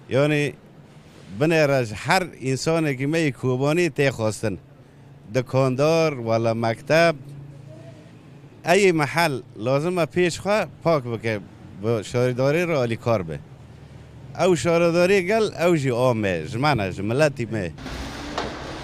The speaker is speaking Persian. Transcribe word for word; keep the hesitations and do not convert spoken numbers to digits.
یعنی بنرج هر انسانی که می کوبانی تی خواستن دکاندار ولا مکتب ای محل لازم پیش خواه پاک بکه با شارداری را علی کار به او شارداری گل او جی آمه جمانه جملتی می